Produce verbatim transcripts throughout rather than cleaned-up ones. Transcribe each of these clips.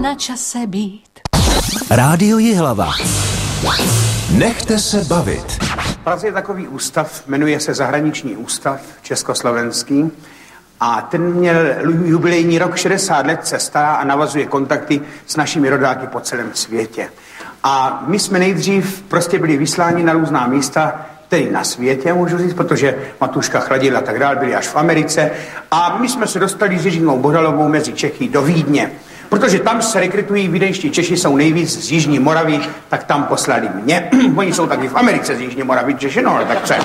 na čase být. Rádio Jihlava. Nechte se bavit. V Praze je takový ústav, jmenuje se Zahraniční ústav československý a ten měl jubilejní rok šedesát let, se stará a navazuje kontakty s našimi rodáky po celém světě. A my jsme nejdřív prostě byli vysláni na různá místa, tedy na světě, můžu říct, protože Matuška Chladil a tak dále byli až v Americe. A my jsme se dostali s Jiřinou Bohdalovou mezi Čechy do Vídně. Protože tam se rekrutují vídeňští Češi, jsou nejvíc z Jižní Moravy, tak tam poslali mě. Oni jsou taky v Americe z Jižní Moravy, Češi, no, ale tak co?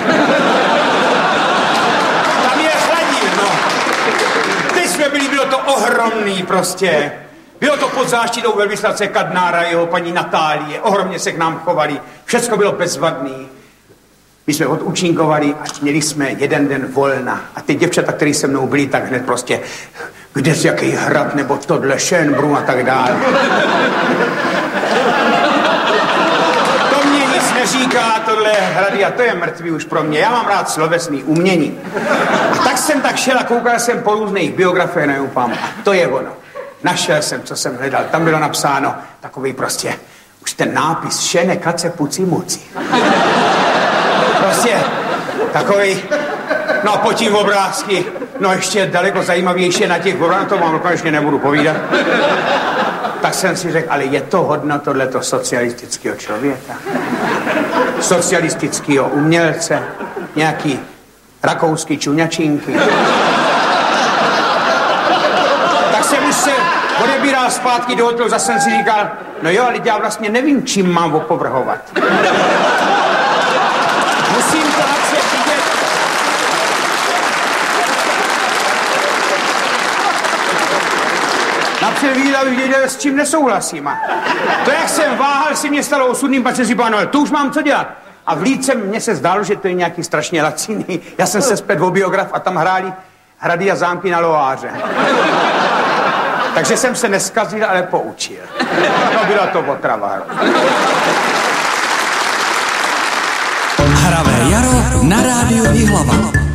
Tam je Chladil, no. Teď jsme byli, bylo to ohromný prostě. Bylo to pod záštitou velvyslance Kadnára, jeho paní Natálie, ohromně se k nám chovali, všecko bylo bezvadný. My jsme odúčinkovali a měli jsme jeden den volna. A ty děvčata, které se mnou byly, tak hned prostě, kde z jaký hrad, nebo tohle, Schönbrunn a tak dále. To mě nic neříká, tohle hrady, a to je mrtvý už pro mě. Já mám rád slovesný umění. A tak jsem tak šel a koukal jsem po různých biografiích, neupám. A to je ono. Našel jsem, co jsem hledal. Tam bylo napsáno takový prostě, už ten nápis, šene, kace, puci, muci. Prostě takový, no po tím obrázky, no ještě daleko zajímavější na těch obrázkách, to vám konečně nebudu povídat. Tak jsem si řekl, ale je to hodno tohleto socialistického člověka, socialistického umělce, nějaký rakouský čuňačinky. Tak jsem už se odebíral zpátky do hotelu, zase jsem si říkal, no jo, ale já vlastně nevím, čím mám opovrhovat. Musím to napřed vidět. Napřed vidět, abych věděl, s čím nesouhlasím. A to, jak jsem váhal, si mě stalo osudným, pak jsem si říkal, no, to už mám co dělat. A v Líce mně se zdálo, že to je nějaký strašně laciný. Já jsem se zpět o biograf a tam hráli hrady a zámky na Loáře. Takže jsem se neskazil, ale poučil. No, byla to otrava. Hravé jaro na rádiu Jihlava.